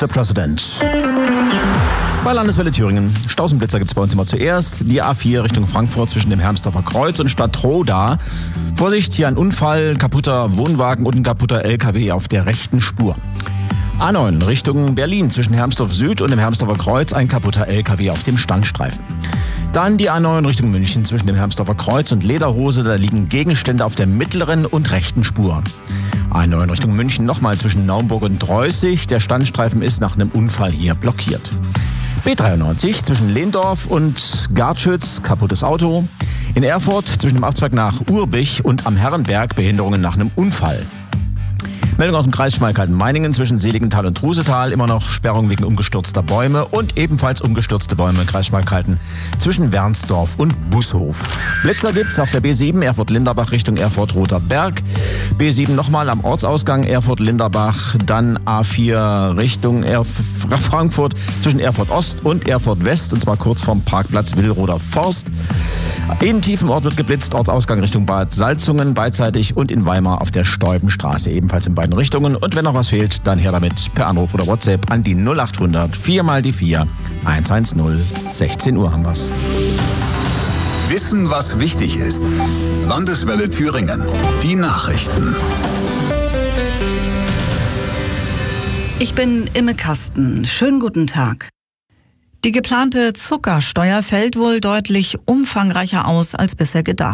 Mr. President. Bei Landeswelle Thüringen. Staus und Blitzer gibt es bei uns immer zuerst. Die A4 Richtung Frankfurt zwischen dem Hermsdorfer Kreuz und Stadtroda. Vorsicht, hier ein Unfall, kaputter Wohnwagen und ein kaputter LKW auf der rechten Spur. A9 Richtung Berlin zwischen Hermsdorf Süd und dem Hermsdorfer Kreuz ein kaputter LKW auf dem Standstreifen. Dann die A9 Richtung München zwischen dem Hermsdorfer Kreuz und Lederhose. Da liegen Gegenstände auf der mittleren und rechten Spur. A9 Richtung München nochmal zwischen Naumburg und Dreußig. Der Standstreifen ist nach einem Unfall hier blockiert. B93 zwischen Lehndorf und Gartschütz, kaputtes Auto. In Erfurt zwischen dem Abzweig nach Urbich und am Herrenberg Behinderungen nach einem Unfall. Meldung aus dem Kreis Schmalkalden-Meiningen zwischen Seligenthal und Trusetal. Immer noch Sperrung wegen umgestürzter Bäume und ebenfalls umgestürzte Bäume im Kreis Schmalkalden zwischen Wernsdorf und Bushof. Blitzer gibt's auf der B7 Erfurt-Linderbach Richtung Erfurt-Roter Berg. B7 nochmal am Ortsausgang Erfurt-Linderbach. Dann A4 Richtung Frankfurt zwischen Erfurt-Ost und Erfurt-West. Und zwar kurz vorm Parkplatz Willroder Forst. In Tiefenort wird geblitzt, Ortsausgang Richtung Bad Salzungen beidseitig und in Weimar auf der Steubenstraße ebenfalls in beiden Richtungen. Und wenn noch was fehlt, dann her damit per Anruf oder WhatsApp an die 0800 4 mal die 4 110. 16 Uhr haben wir's. Wissen, was wichtig ist. Landeswelle Thüringen. Die Nachrichten. Ich bin Imme Kasten. Schönen guten Tag. Die geplante Zuckersteuer fällt wohl deutlich umfangreicher aus als bisher gedacht.